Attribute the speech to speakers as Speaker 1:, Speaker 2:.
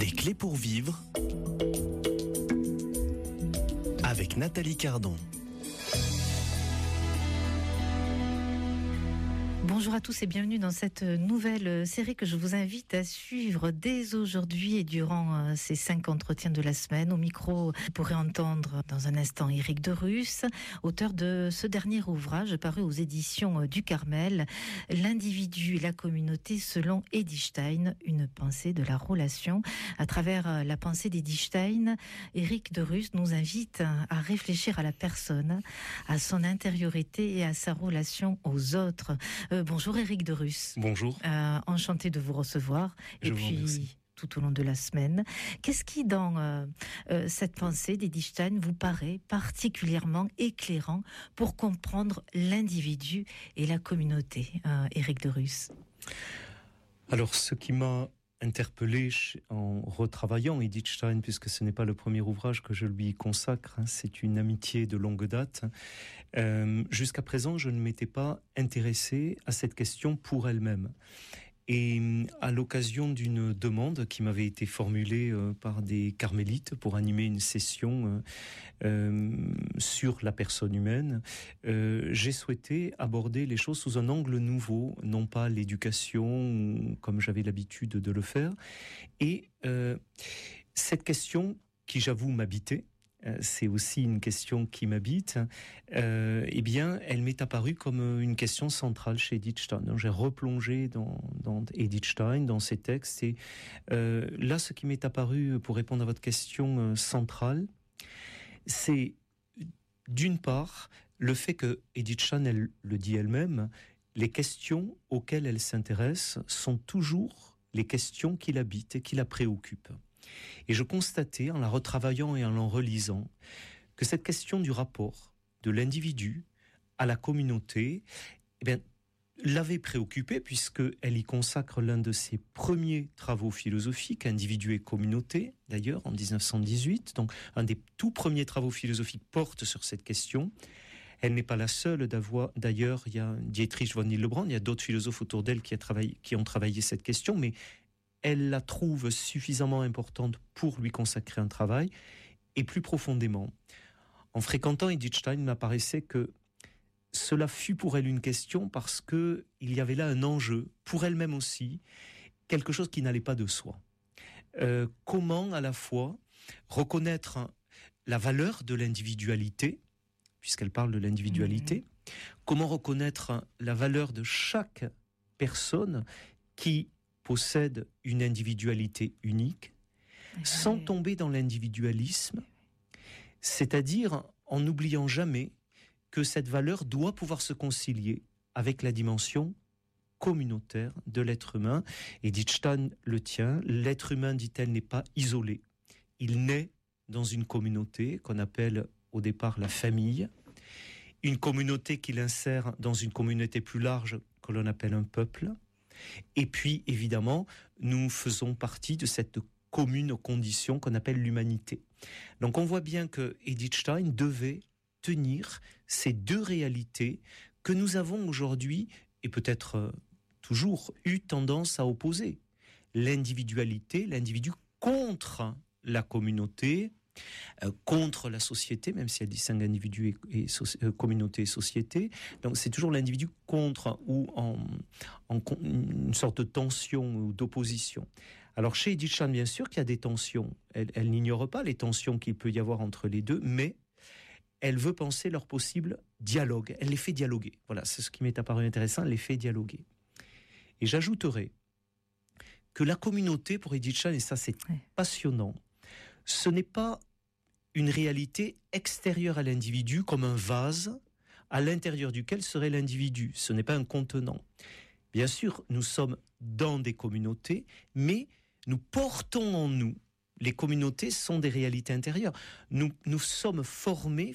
Speaker 1: Des clés pour vivre avec Nathalie Cardon.
Speaker 2: Bonjour à tous et bienvenue dans cette nouvelle série que je vous invite à suivre dès aujourd'hui et durant ces 5 entretiens de la semaine. Au micro, vous pourrez entendre dans un instant Éric Derus, auteur de ce dernier ouvrage paru aux éditions du Carmel, L'individu et la communauté selon Edith Stein, une pensée de la relation. À travers la pensée d'Edith Stein, Éric Derus nous invite à réfléchir à la personne, à son intériorité et à sa relation aux autres. Bonjour Éric Derus.
Speaker 1: Bonjour.
Speaker 2: Enchanté de vous recevoir.
Speaker 1: Je vous remercie.
Speaker 2: Tout au long de la semaine. Qu'est-ce qui, dans cette pensée d'Edith Stein, vous paraît particulièrement éclairant pour comprendre l'individu et la communauté, Éric Derus?
Speaker 3: Alors, ce qui m'a interpellé en retravaillant Edith Stein, puisque ce n'est pas le premier ouvrage que je lui consacre, c'est une amitié de longue date. Jusqu'à présent, je ne m'étais pas intéressé à cette question pour elle-même. Et à l'occasion d'une demande qui m'avait été formulée par des carmélites pour animer une session sur la personne humaine, j'ai souhaité aborder les choses sous un angle nouveau, non pas l'éducation comme j'avais l'habitude de le faire. Et cette question qui, j'avoue, m'habitait, c'est aussi une question qui m'habite, eh bien, elle m'est apparue comme une question centrale chez Edith Stein. Donc, j'ai replongé dans Edith Stein, dans ses textes, et là, ce qui m'est apparu, pour répondre à votre question centrale, c'est, d'une part, le fait que Edith Stein, elle le dit elle-même, les questions auxquelles elle s'intéresse sont toujours les questions qui l'habitent et qui la préoccupent. Et je constatais, en la retravaillant et en la relisant, que cette question du rapport de l'individu à la communauté, eh bien, l'avait préoccupée, puisqu'elle y consacre l'un de ses premiers travaux philosophiques, Individu et communauté, d'ailleurs, en 1918. Donc, un des tout premiers travaux philosophiques porte sur cette question. Elle n'est pas la seule d'ailleurs, il y a Dietrich von Hildebrand, il y a d'autres philosophes autour d'elle qui ont travaillé cette question, mais elle la trouve suffisamment importante pour lui consacrer un travail. Et plus profondément, en fréquentant Edith Stein, il m'apparaissait que cela fut pour elle une question parce que il y avait là un enjeu, pour elle-même aussi, quelque chose qui n'allait pas de soi. Comment à la fois reconnaître la valeur de l'individualité, puisqu'elle parle de l'individualité, comment reconnaître la valeur de chaque personne qui possède une individualité unique, sans tomber dans l'individualisme, c'est-à-dire en n'oubliant jamais que cette valeur doit pouvoir se concilier avec la dimension communautaire de l'être humain. Edith Stein le tient, l'être humain, dit-elle, n'est pas isolé. Il naît dans une communauté qu'on appelle au départ la famille, une communauté qui l'insère dans une communauté plus large que l'on appelle un peuple. Et puis, évidemment, nous faisons partie de cette commune condition qu'on appelle l'humanité. Donc, on voit bien que Edith Stein devait tenir ces deux réalités que nous avons aujourd'hui, et peut-être toujours, eu tendance à opposer. L'individualité, l'individu contre la communauté, contre la société, même si elle distingue individu et communauté et société. Donc c'est toujours l'individu contre ou en une sorte de tension ou d'opposition. Alors chez Edith Stein, bien sûr qu'il y a des tensions. Elle n'ignore pas les tensions qu'il peut y avoir entre les deux, mais elle veut penser leur possible dialogue. Elle les fait dialoguer. Voilà, c'est ce qui m'est apparu intéressant, elle les fait dialoguer. Et j'ajouterai que la communauté, pour Edith Stein, et ça c'est passionnant, ce n'est pas une réalité extérieure à l'individu comme un vase à l'intérieur duquel serait l'individu. Ce n'est pas un contenant. Bien sûr, nous sommes dans des communautés, mais nous portons en nous. Les communautés sont des réalités intérieures. Nous sommes formés